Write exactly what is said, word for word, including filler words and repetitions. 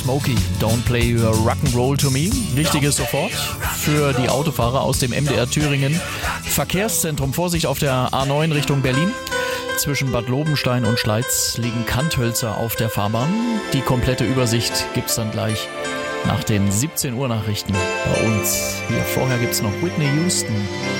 Smokey, Don't Play Your Rock'n'Roll to Me. Wichtig ist sofort für die Autofahrer aus dem M D R Thüringen. Verkehrszentrum, Vorsicht auf der A neun Richtung Berlin. Zwischen Bad Lobenstein und Schleiz liegen Kanthölzer auf der Fahrbahn. Die komplette Übersicht gibt's dann gleich nach den siebzehn Uhr Nachrichten bei uns. Hier vorher gibt's noch Whitney Houston.